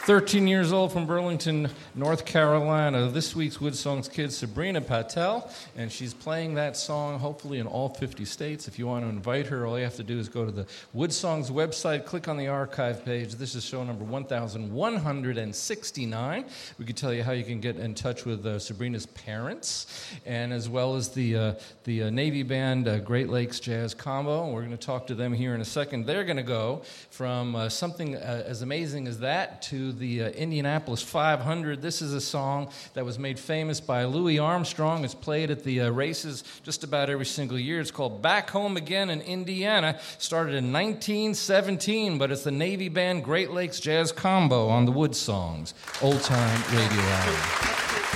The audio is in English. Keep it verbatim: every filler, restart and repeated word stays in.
thirteen years old from Burlington, North Carolina. This week's Wood Songs kid, Sabrina Patel, and she's playing that song hopefully in all fifty states. If you want to invite her, all you have to do is go to the Wood Songs website, click on the archive page. This is show number one thousand one hundred sixty-nine. We could tell you how you can get in touch with uh, Sabrina's parents, and as well as the uh, the uh, Navy band uh, Great Lakes Jazz Combo. We're going to talk to them here in a second. They're going to go from uh, something uh, as amazing as that to the uh, Indianapolis five hundred. This is a song that was made famous by Louis Armstrong. It's played at the uh, races just about every single year. It's called Back Home Again in Indiana. Started in nineteen seventeen, but it's the Navy band Great Lakes Jazz Combo on the Wood Songs Old Time Radio Hour.